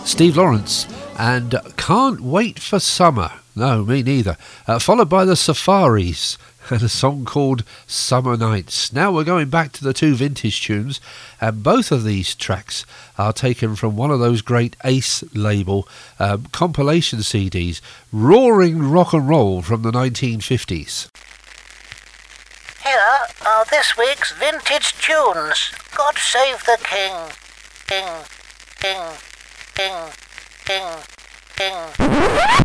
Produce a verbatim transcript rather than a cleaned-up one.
Steve Lawrence and Can't Wait for Summer. No, me neither. Uh, followed by the Safaris and a song called Summer Nights. Now we're going back to the two vintage tunes, and both of these tracks are taken from one of those great Ace label um, compilation C Ds, Roaring Rock and Roll from the nineteen fifties. Here are this week's vintage tunes. God save the king. King, king, king, king, king.